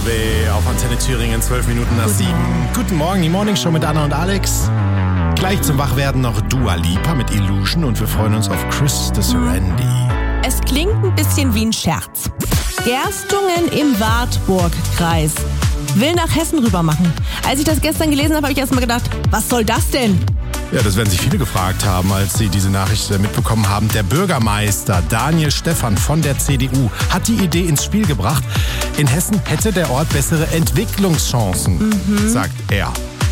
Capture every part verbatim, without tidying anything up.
B auf Antenne Thüringen, zwölf Minuten nach sieben. Guten Morgen, die Morning Show mit Anna und Alex. Gleich zum Wachwerden noch Dua Lipa mit Illusion und wir freuen uns auf Chris de Serendi. Es klingt ein bisschen wie ein Scherz. Gerstungen im Wartburgkreis will nach Hessen rüber machen. Als ich das gestern gelesen habe, habe ich erst mal gedacht, was soll das denn? Ja, das werden sich viele gefragt haben, als sie diese Nachricht mitbekommen haben. Der Bürgermeister Daniel Stephan von der C D U hat die Idee ins Spiel gebracht. In Hessen hätte der Ort bessere Entwicklungschancen, mhm. sagt er.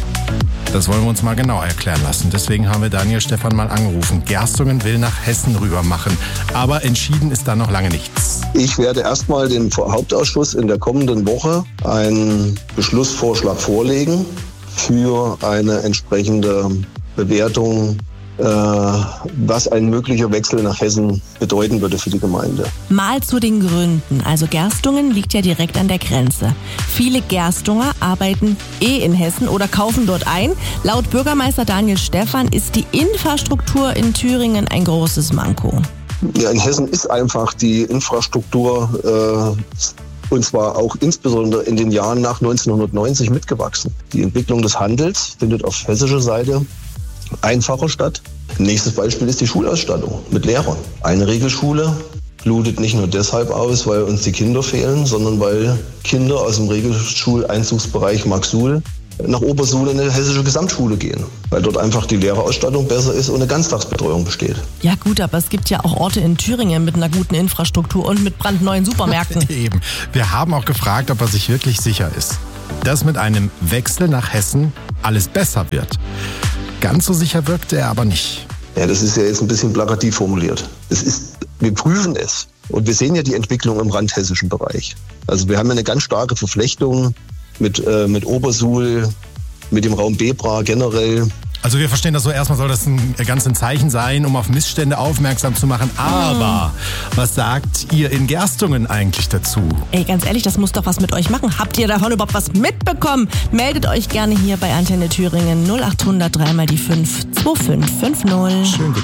Das wollen wir uns mal genau erklären lassen. Deswegen haben wir Daniel Stephan mal angerufen. Gerstungen will nach Hessen rüber machen. Aber entschieden ist da noch lange nichts. Ich werde erstmal dem Hauptausschuss in der kommenden Woche einen Beschlussvorschlag vorlegen für eine entsprechende Bewertung, äh, was ein möglicher Wechsel nach Hessen bedeuten würde für die Gemeinde. Mal zu den Gründen. Also Gerstungen liegt ja direkt an der Grenze. Viele Gerstunger arbeiten eh in Hessen oder kaufen dort ein. Laut Bürgermeister Daniel Stephan ist die Infrastruktur in Thüringen ein großes Manko. Ja, in Hessen ist einfach die Infrastruktur äh, und zwar auch insbesondere in den Jahren nach neunzehnhundertneunzig mitgewachsen. Die Entwicklung des Handels findet auf hessischer Seite einfacher statt. Nächstes Beispiel ist die Schulausstattung mit Lehrern. Eine Regelschule blutet nicht nur deshalb aus, weil uns die Kinder fehlen, sondern weil Kinder aus dem Regelschuleinzugsbereich Marxsuhl nach Obersuhl in eine hessische Gesamtschule gehen, weil dort einfach die Lehrerausstattung besser ist und eine Ganztagsbetreuung besteht. Ja gut, aber es gibt ja auch Orte in Thüringen mit einer guten Infrastruktur und mit brandneuen Supermärkten. Eben. Wir haben auch gefragt, ob er sich wirklich sicher ist, dass mit einem Wechsel nach Hessen alles besser wird. Ganz so sicher wirkte er aber nicht. Ja, das ist ja jetzt ein bisschen plakativ formuliert. Es ist, wir prüfen es und wir sehen ja die Entwicklung im randhessischen Bereich. Also wir haben ja eine ganz starke Verflechtung mit, äh, mit Obersuhl, mit dem Raum Bebra generell. Also wir verstehen das so, erstmal soll das ein ganz ein Zeichen sein, um auf Missstände aufmerksam zu machen. Aber was sagt ihr in Gerstungen eigentlich dazu? Ey, ganz ehrlich, das muss doch was mit euch machen. Habt ihr davon überhaupt was mitbekommen? Meldet euch gerne hier bei Antenne Thüringen null acht hundert drei mal die fünf zwei fünf fünf null. Schön.